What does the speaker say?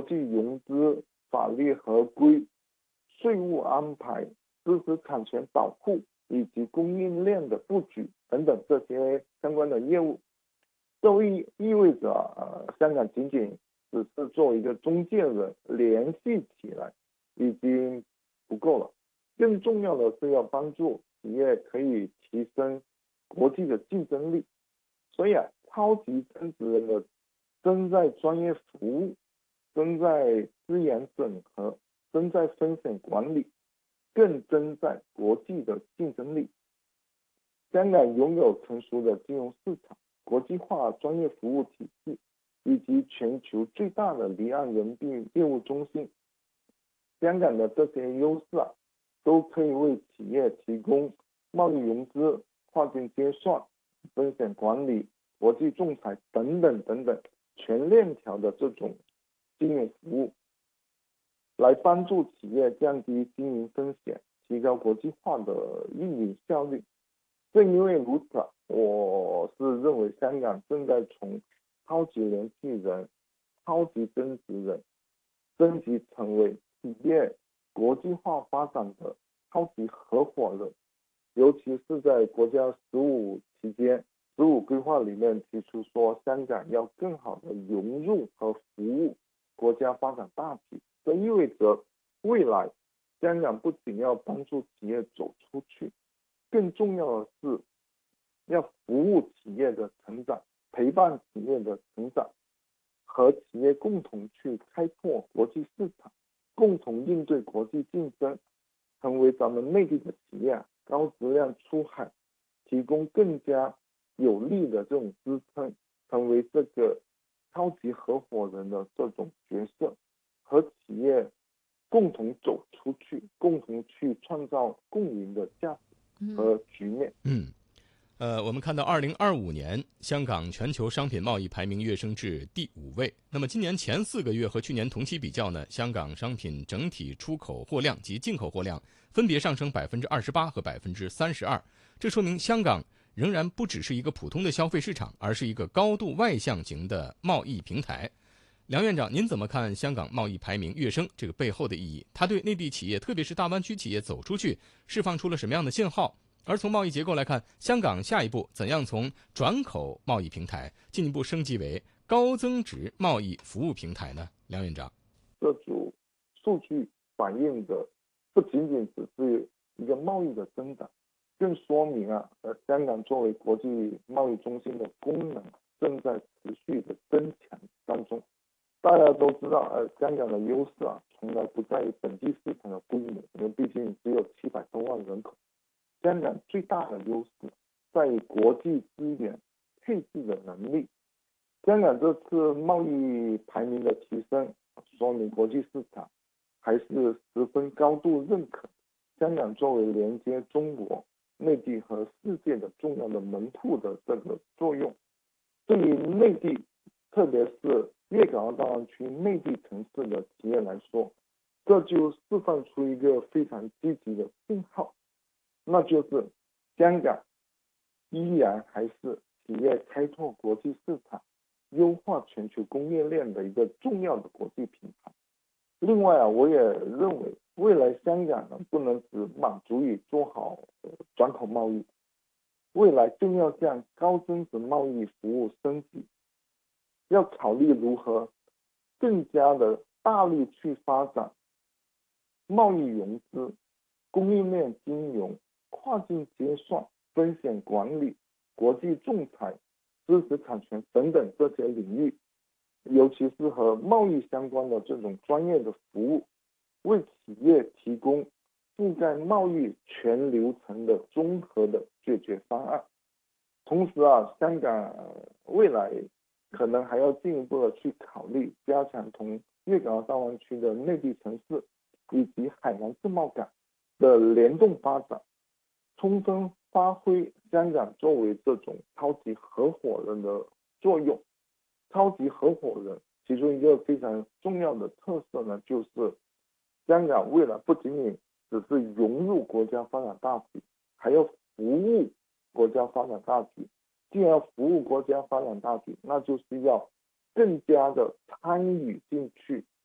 际融资法律合规、税务安排、知识产权保护以及供应链的布局等等这些相关的业务。这意味着香港仅仅只是做一个中介人联系起来已经不够了，更重要的是要帮助企业可以提升国际的竞争力。所以超级增值人的增在专业服务，增在资源整合，增在风险管理，更增在国际的竞争力。香港拥有成熟的金融市场、国际化专业服务体系以及全球最大的离岸人民币业务中心。香港的这些优势都可以为企业提供贸易融资、跨境结算、风险管理、国际仲裁等等全链条的这种金融服务，来帮助企业降低经营风险，提高国际化的运营效率。正因为如此，我是认为香港正在从超级联系人、超级增值人升级成为企业国际化发展的超级合伙人。尤其是在国家15期间，15规划里面提出说，香港要更好的融入和服务国家发展大局。这意味着未来香港不仅要帮助企业走出去，更重要的是要服务企业的成长，陪伴企业的成长，和企业共同去开拓国际市场，共同应对国际竞争，成为咱们内地的企业高质量出海提供更加有力的这种支撑，成为这个超级合伙人的这种角色，和企业共同走出去，共同去创造共赢的价值和局面。 我们看到2025年香港全球商品贸易排名跃升至第5位。那么今年前4个月和去年同期比较呢，香港商品整体出口货量及进口货量分别上升28%和32%。这说明香港仍然不只是一个普通的消费市场，而是一个高度外向型的贸易平台。梁院长，您怎么看香港贸易排名跃升这个背后的意义？它对内地企业，特别是大湾区企业走出去，释放出了什么样的信号？而从贸易结构来看，香港下一步怎样从转口贸易平台进一步升级为高增值贸易服务平台呢？梁院长， 这组数据反映的不仅仅只是一个贸易的增长，更说明香港作为国际贸易中心的功能正在持续的增强当中。大家都知道，香港的优势从来不在于本地市场的规模，因为毕竟只有700多万人口。香港最大的优势在于国际资源配置的能力。香港这次贸易排名的提升，说明国际市场还是十分高度认可香港作为连接中国、内地和世界的重要的门户的这个作用。对于内地，特别是粤港澳大湾区内地城市的企业来说，这就释放出一个非常积极的信号，那就是香港依然还是企业开拓国际市场、优化全球供应链的一个重要的国际平台。另外我也认为未来香港不能只满足于做好转口贸易，未来更要向高增值贸易服务升级，要考虑如何更加的大力去发展贸易融资、供应链金融、跨境结算、风险管理、国际仲裁、知识产权等等这些领域，尤其是和贸易相关的这种专业的服务，为企业提供覆盖贸易全流程的综合的解决方案。同时香港未来可能还要进一步的去考虑加强同粤港澳大湾区的内地城市以及海南自贸港的联动发展，充分发挥香港作为这种超级合伙人的作用。超级合伙人其中一个非常重要的特色呢，就是香港未来不仅仅只是融入国家发展大局，还要服务国家发展大局。既然要服务国家发展大局，那就是要更加的参与进去，